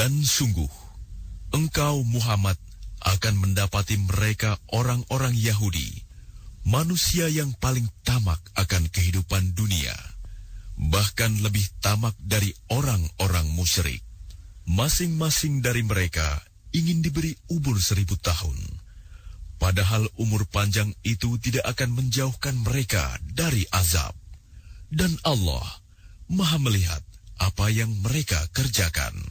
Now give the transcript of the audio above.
Dan sungguh, engkau Muhammad akan mendapati mereka orang-orang Yahudi, manusia yang paling tamak akan kehidupan dunia, bahkan lebih tamak dari orang-orang musyrik. Masing-masing dari mereka ingin diberi umur 1000 tahun, padahal umur panjang itu tidak akan menjauhkan mereka dari azab. Dan Allah Maha melihat apa yang mereka kerjakan.